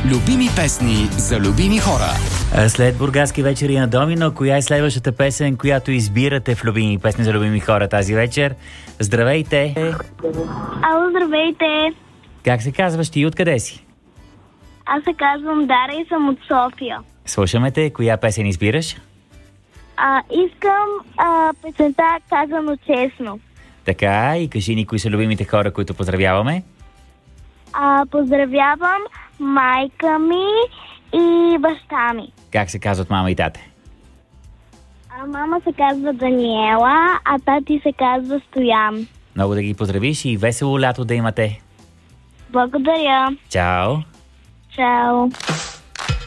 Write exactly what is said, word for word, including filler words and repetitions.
Любими песни за любими хора. След бургаски вечери на Домино, коя е следващата песен, която избирате в любими песни за любими хора тази вечер? Здравейте! Ало, здравейте! Как се казваш ти и откъде си? Аз се казвам Дара и съм от София. Слушаме те, коя песен избираш? А, искам а, песента "Казано честно". Така, и кажи ни кои са любимите хора, които поздравяваме. А, поздравявам майка ми и баща ми. Как се казват мама и тате? А, мама се казва Даниела, а тати се казва Стоян. Много да ги поздравиш и весело лято да имате. Благодаря. Чао! Чао.